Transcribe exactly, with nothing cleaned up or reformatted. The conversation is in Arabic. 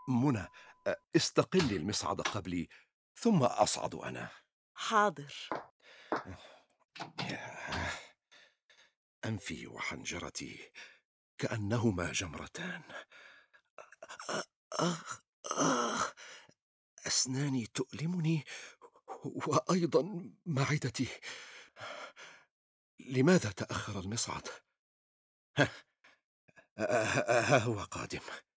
منى، استقلي المصعد قبلي ثم أصعد أنا. حاضر. ياه، أنفي وحنجرتي كأنهما جمرتان. آخ آخ، أسناني تؤلمني وأيضا معدتي. لماذا تأخر المصعد؟ ها, ها هو قادم.